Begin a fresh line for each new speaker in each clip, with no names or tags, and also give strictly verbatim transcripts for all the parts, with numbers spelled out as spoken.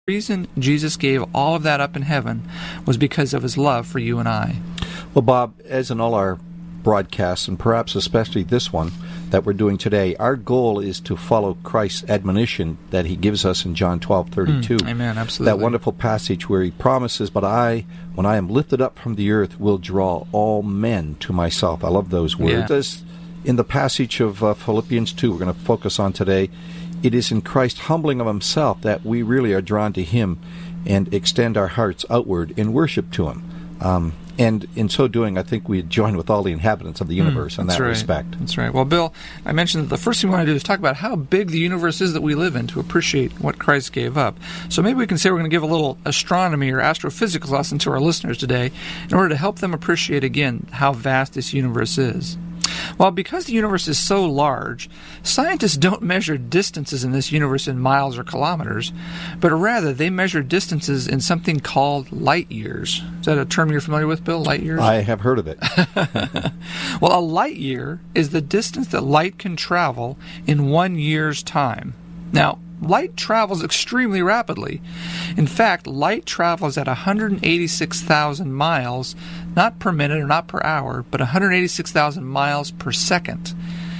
The reason Jesus gave all of that up in heaven was because of his love for you and I.
Well, Bob, as in all our broadcasts, and perhaps especially this one that we're doing today, our goal is to follow Christ's admonition that he gives us in John twelve thirty-two.
Mm, amen, absolutely.
That wonderful passage where he promises, "But I, when I am lifted up from the earth, will draw all men to myself." I love those words.
Yeah.
As in the passage of uh, Philippians two, we're going to focus on today, it is in Christ humbling of himself that we really are drawn to him and extend our hearts outward in worship to him. Um, and in so doing, I think we join with all the inhabitants of the universe mm, in that
right.
respect.
That's right. Well, Bill, I mentioned that the first thing we want to do is talk about how big the universe is that we live in to appreciate what Christ gave up. So maybe we can say we're going to give a little astronomy or astrophysics lesson to our listeners today in order to help them appreciate again how vast this universe is. Well, because the universe is so large, scientists don't measure distances in this universe in miles or kilometers, but rather they measure distances in something called light years. Is that a term you're familiar with, Bill, light years?
I have heard of it.
Well, a light year is the distance that light can travel in one year's time. Now, light travels extremely rapidly. In fact, light travels at one hundred eighty-six thousand miles, not per minute or not per hour, but one hundred eighty-six thousand miles per second.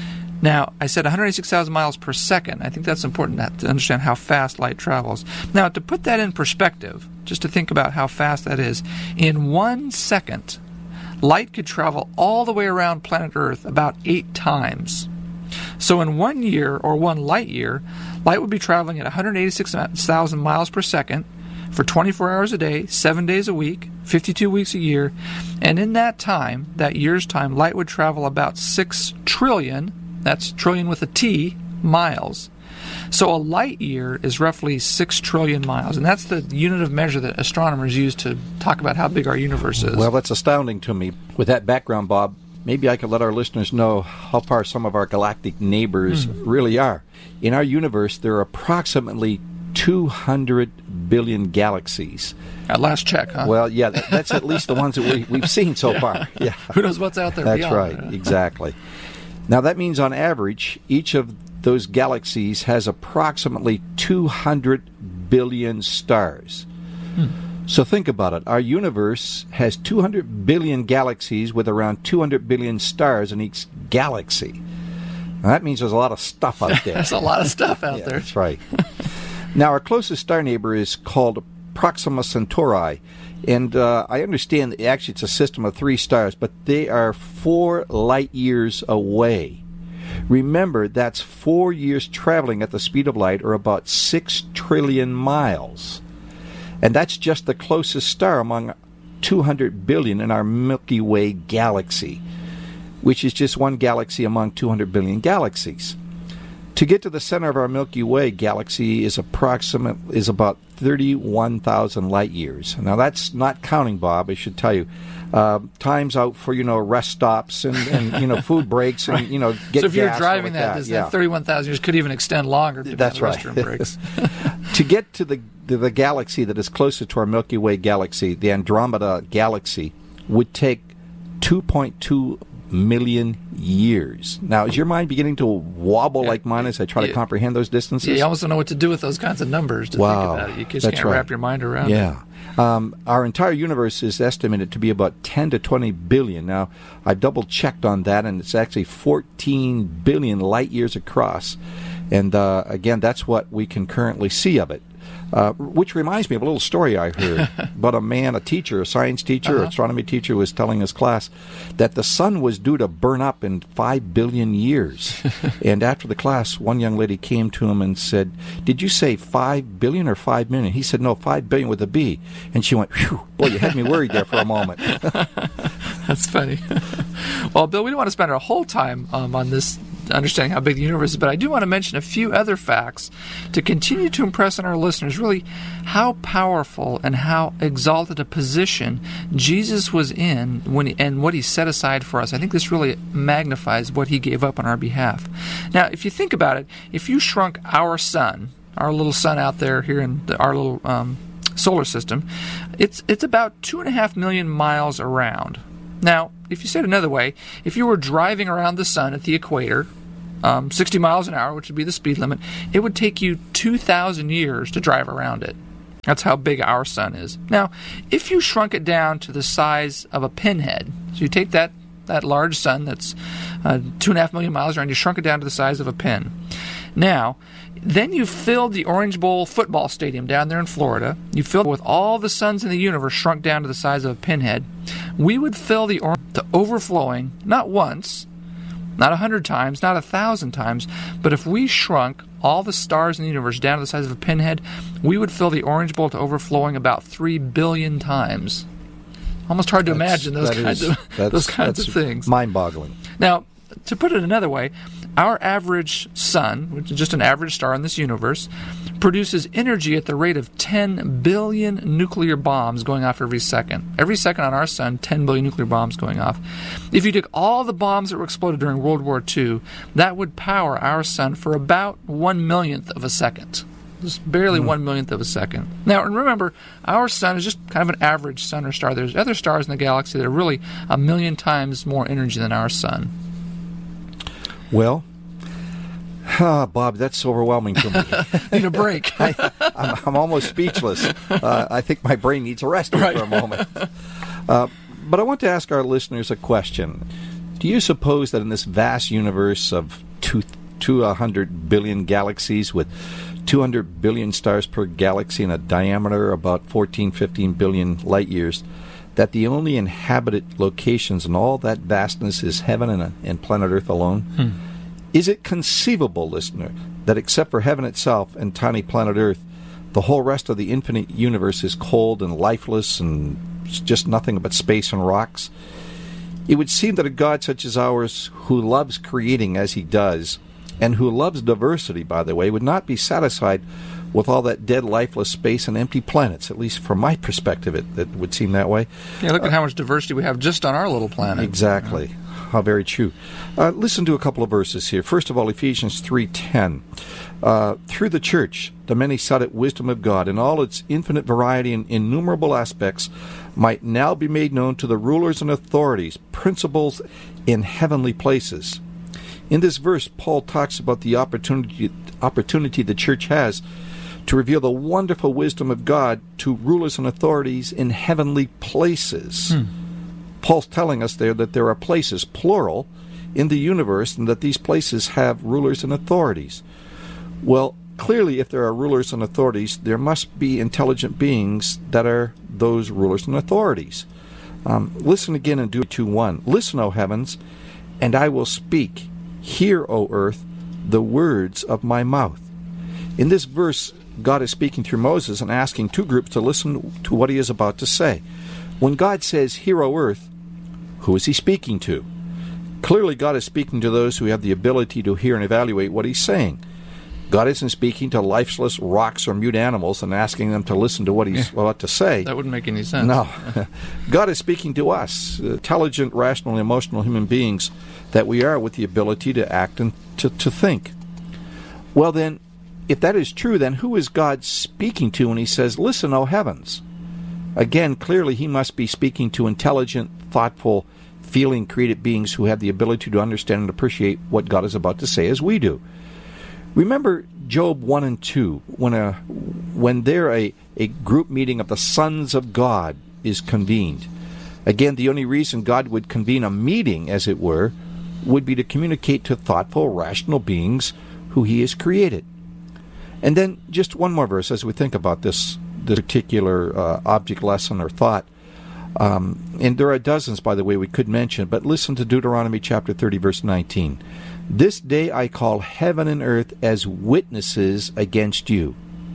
Now, I said one hundred eighty-six thousand miles per second. I think that's important to understand how fast light travels. Now, to put that in perspective, just to think about how fast that is, in one second, light could travel all the way around planet Earth about eight times. So in one year, or one light year, light would be traveling at one hundred eighty-six thousand miles per second for twenty-four hours a day, seven days a week, fifty-two weeks a year. And in that time, that year's time, light would travel about six trillion, that's trillion with a T, miles. So a light year is roughly six trillion miles. And that's the unit of measure that astronomers use to talk about how big our universe is.
Well, that's astounding to me. With that background, Bob, maybe I could let our listeners know how far some of our galactic neighbors mm. really are. In our universe, there are approximately two hundred billion galaxies.
At last check, huh?
Well, yeah, that, that's at least the ones that we, we've seen so
yeah.
far. Yeah.
Who knows what's out there
That's
beyond.
right, exactly. Now, that means on average, each of those galaxies has approximately two hundred billion stars. Hmm. So think about it. Our universe has two hundred billion galaxies with around two hundred billion stars in each galaxy. Now, that means there's a lot of stuff out there.
There's a lot of stuff out
yeah,
there.
That's right. Now, our closest star neighbor is called Proxima Centauri. And uh, I understand that actually it's a system of three stars, but they are four light years away. Remember, that's four years traveling at the speed of light, or about six trillion miles. And that's just the closest star among two hundred billion in our Milky Way galaxy, which is just one galaxy among two hundred billion galaxies. To get to the center of our Milky Way galaxy is approximate is about thirty-one thousand light years. Now, that's not counting, Bob, I should tell you. Uh, times out for, you know, rest stops and, and you know, food breaks and, you know, get
So if you're
gas
driving
like
that,
that,
this,
yeah.
that thirty-one thousand years could even extend longer.
That's
the
right.
restroom breaks.
To get to the, the the galaxy that is closest to our Milky Way galaxy, the Andromeda galaxy, would take two point two million years. Now, is your mind beginning to wobble
yeah.
like mine as I try
yeah.
to comprehend those distances?
Yeah, you almost don't know what to do with those kinds of numbers to
wow.
think about it. You just
That's
can't
right.
wrap your mind around
yeah.
it.
Um, our entire universe is estimated to be about ten to twenty billion. Now, I double-checked on that, and it's actually fourteen billion light years across. And, uh, again, that's what we can currently see of it. Uh, which reminds me of a little story I heard about a man, a teacher, a science teacher,
uh-huh.
astronomy teacher, was telling his class that the sun was due to burn up in five billion years. And after the class, one young lady came to him and said, "Did you say five billion or five million?" He said, "No, five billion with a B." And she went, "Phew, boy, you had me worried there for a moment."
That's funny. Well, Bill, we don't want to spend our whole time um, on this understanding how big the universe is, but I do want to mention a few other facts to continue to impress on our listeners really how powerful and how exalted a position Jesus was in when he, and what he set aside for us. I think this really magnifies what he gave up on our behalf. Now, if you think about it, if you shrunk our sun, our little sun out there here in the, our little um, solar system, it's it's about two and a half million miles around. Now, if you said another way, if you were driving around the sun at the equator, um, sixty miles an hour, which would be the speed limit, it would take you two thousand years to drive around it. That's how big our sun is. Now, if you shrunk it down to the size of a pinhead, so you take that, that large sun that's uh, two and a half million miles around, you shrunk it down to the size of a pin. Now, then you filled the Orange Bowl football stadium down there in Florida. You filled it with all the suns in the universe shrunk down to the size of a pinhead. We would fill the orange to overflowing, not once, not a hundred times, not a thousand times, but if we shrunk all the stars in the universe down to the size of a pinhead, we would fill the Orange Bowl to overflowing about three billion times. Almost hard to that's, imagine those kinds, is, of, those kinds of things.
Mind-boggling.
Now, to put it another way, our average sun, which is just an average star in this universe, produces energy at the rate of ten billion nuclear bombs going off every second. Every second on our sun, ten billion nuclear bombs going off. If you took all the bombs that were exploded during World War Two, that would power our sun for about one millionth of a second. Just barely mm. one millionth of a second. Now, and remember, our sun is just kind of an average sun or star. There's other stars in the galaxy that are really a million times more energy than our sun.
Well, ah, Bob, that's overwhelming to me.
Need a break.
I, I'm, I'm almost speechless. Uh, I think my brain needs a rest right. for a moment. Uh, but I want to ask our listeners a question. Do you suppose that in this vast universe of two, two hundred billion galaxies with two hundred billion stars per galaxy and a diameter about fourteen, fifteen billion light years, that the only inhabited locations in all that vastness is heaven and, and planet Earth alone? Hmm. Is it conceivable, listener, that except for heaven itself and tiny planet Earth, the whole rest of the infinite universe is cold and lifeless and just nothing but space and rocks? It would seem that a God such as ours, who loves creating as he does, and who loves diversity, by the way, would not be satisfied with all that dead, lifeless space and empty planets. At least from my perspective, it, it would seem that way.
Yeah, look at uh, how much diversity we have just on our little planet.
Exactly. Yeah. How very true. Uh, listen to a couple of verses here. First of all, Ephesians three ten. Uh, through the church, the many-sided wisdom of God in all its infinite variety and innumerable aspects might now be made known to the rulers and authorities, principles in heavenly places. In this verse, Paul talks about the opportunity, opportunity the church has to reveal the wonderful wisdom of God to rulers and authorities in heavenly places. Hmm. Paul's telling us there that there are places, plural, in the universe, and that these places have rulers and authorities. Well, clearly, if there are rulers and authorities, there must be intelligent beings that are those rulers and authorities. Um, listen again in Deuteronomy two one. Listen, O heavens, and I will speak. Hear, O earth, the words of my mouth. In this verse, God is speaking through Moses and asking two groups to listen to what he is about to say. When God says, Hear, O earth, who is he speaking to? Clearly, God is speaking to those who have the ability to hear and evaluate what he's saying. God isn't speaking to lifeless rocks or mute animals and asking them to listen to what he's yeah. about to say.
That wouldn't make any sense.
No. God is speaking to us, intelligent, rational, and emotional human beings that we are with the ability to act and to, to think. Well, then, if that is true, then who is God speaking to when he says, Listen, O heavens? Again, clearly he must be speaking to intelligent, thoughtful, feeling, creative beings who have the ability to understand and appreciate what God is about to say as we do. Remember Job one and two, when a when there a, a group meeting of the sons of God is convened. Again, the only reason God would convene a meeting, as it were, would be to communicate to thoughtful, rational beings who he has created. And then just one more verse as we think about this, this particular uh, object lesson or thought. Um, and there are dozens, by the way, we could mention, but listen to Deuteronomy chapter thirty, verse nineteen. This day I call heaven and earth as witnesses against you.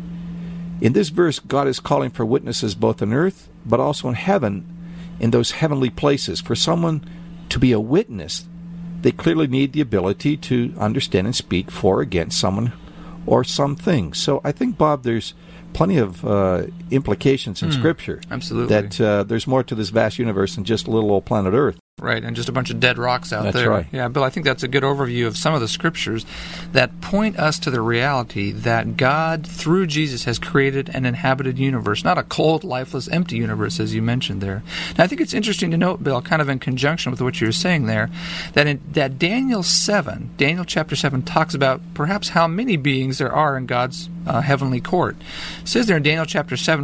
In this verse, God is calling for witnesses both on earth, but also in heaven, in those heavenly places. For someone to be a witness, they clearly need the ability to understand and speak for or against someone or something. So I think, Bob, there's plenty of uh, implications in mm, Scripture.
Absolutely.
That uh, there's more to this vast universe than just little old planet Earth.
Right, and just a bunch of dead rocks out
that's
there.
Right.
Yeah, Bill, I think that's a good overview of some of the Scriptures that point us to the reality that God, through Jesus, has created an inhabited universe, not a cold, lifeless, empty universe, as you mentioned there. Now, I think it's interesting to note, Bill, kind of in conjunction with what you were saying there, that in that Daniel seven, Daniel chapter seven, talks about perhaps how many beings there are in God's uh, heavenly court. It says there in Daniel chapter seven,